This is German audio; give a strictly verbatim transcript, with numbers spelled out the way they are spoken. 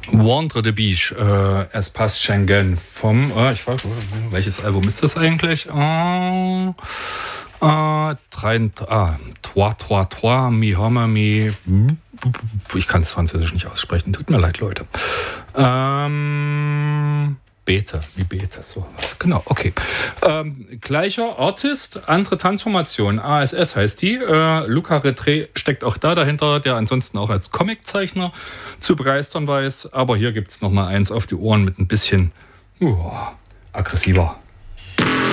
Wandre de Beach, äh, Es passt Schengen vom, äh, ich weiß, welches Album ist das eigentlich? Äh, äh, drei, ah, Trois, Trois, Trois, Mi Homme, Mi, ich kann es Französisch nicht aussprechen, tut mir leid, Leute. Ähm, Bete, wie Bete, so, genau, okay. Ähm, gleicher Artist, andere Transformation, A S S heißt die. Äh, Luca Retré steckt auch da dahinter, der ansonsten auch als Comiczeichner zu begeistern weiß. Aber hier gibt es nochmal eins auf die Ohren mit ein bisschen uh, aggressiver